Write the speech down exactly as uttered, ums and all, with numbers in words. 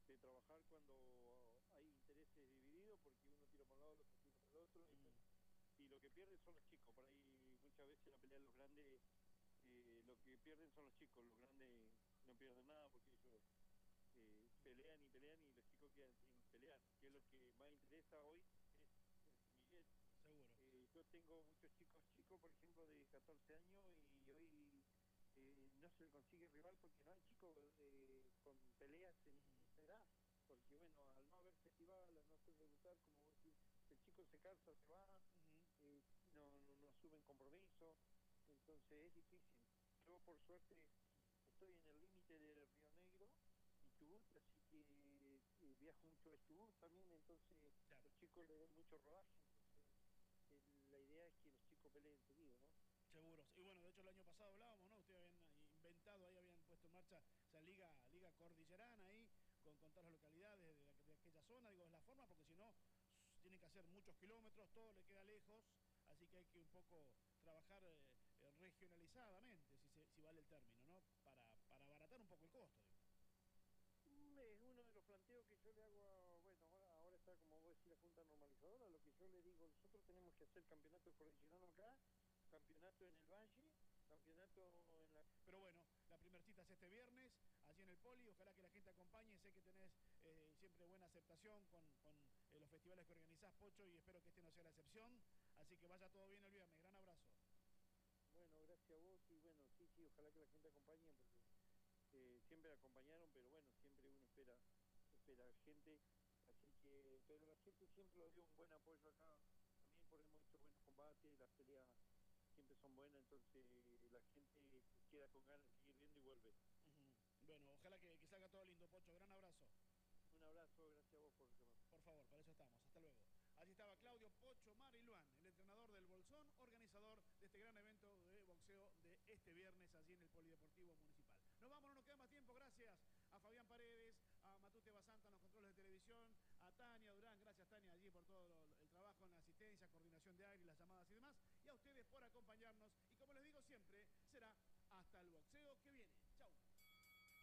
de trabajar cuando hay intereses divididos, porque uno tira por un lado, el otro tira por el otro, mm. y, y lo que pierden son los chicos. Por ahí muchas veces la pelea de los grandes, eh, lo que pierden son los chicos, los grandes no pierden nada porque ellos eh, pelean y pelean y los chicos quedan sin pelear, que es lo que más interesa hoy, es Miguel. Seguro. Eh, yo tengo muchos chicos chicos, por ejemplo, de catorce años, y hoy eh, no se le consigue rival porque no hay chicos eh, con peleas en esa edad, porque bueno, al no haber festival, al no hacer debutar, como vos decís, el chico se cansa, se va, uh-huh. eh, no, no, no asumen compromiso, entonces es difícil. Yo por suerte estoy en el límite de Río Negro y Chubut, así que eh, viajo mucho a Chubut también, entonces claro. Los chicos le dan mucho rodaje, entonces eh, la idea es que los chicos peleen seguido, ¿no? Seguros. Y bueno, de hecho el año pasado hablábamos, ¿no? Ustedes habían inventado, ahí habían puesto en marcha esa liga, liga cordillerana ahí, con, con todas las localidades de, la, de aquella zona, digo, es la forma, porque si no, tienen que hacer muchos kilómetros, todo le queda lejos, así que hay que un poco trabajar eh, regionalizadamente, si, se, si vale el término, ¿no? Para, para abaratar un poco el costo, digo. Es uno de los planteos que yo le hago a, bueno, ahora, ahora está como vos decís la Junta Normalizadora, lo que yo le digo, nosotros tenemos que hacer campeonato cordillerano acá, campeonato en el Valle, campeonato en la... Pero bueno, la primera cita es este viernes, allí en el Poli, ojalá que la gente acompañe, sé que tenés eh, siempre buena aceptación con, con eh, los festivales que organizás, Pocho, y espero que este no sea la excepción, así que vaya todo bien el viernes, gran abrazo. Bueno, gracias a vos, y bueno, sí, sí, ojalá que la gente acompañe, porque eh, siempre acompañaron, pero bueno, siempre uno espera, espera gente, así que, pero la gente siempre lo dio un buen apoyo acá, también por hemos hecho buenos combates, las peleas siempre son buenas, entonces la gente queda con ganas de seguir viendo y vuelve. Uh-huh. Bueno, ojalá que, que salga todo lindo, Pocho, gran abrazo. Un abrazo, gracias a vos por llamar. Por favor, para eso estamos, hasta luego. Allí estaba Claudio Pocho Mariluán, el entrenador del Bolsón, organizador de este gran evento de boxeo de este viernes allí en el Polideportivo Municipal. Nos vamos, no nos queda más tiempo, gracias a Fabián Paredes, a Matute Basanta en los controles de televisión, a Tania Durán, gracias Tania allí por todo el trabajo en la asistencia, coordinación de aire y las llamadas y demás, y a ustedes por acompañarnos, y como les digo siempre, será